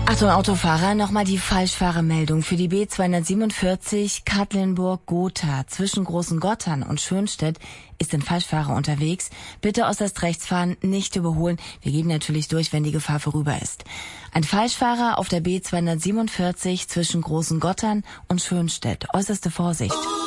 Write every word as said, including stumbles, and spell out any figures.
Achtung, Autofahrer, nochmal die Falschfahrermeldung. Für die B zweihundertsiebenundvierzig Katlenburg-Gotha zwischen Großen Gottern und Schönstedt ist ein Falschfahrer unterwegs. Bitte äußerst rechts fahren, nicht überholen. Wir geben natürlich durch, wenn die Gefahr vorüber ist. Ein Falschfahrer auf der B zweihundertsiebenundvierzig zwischen Großen Gottern und Schönstedt. Äußerste Vorsicht.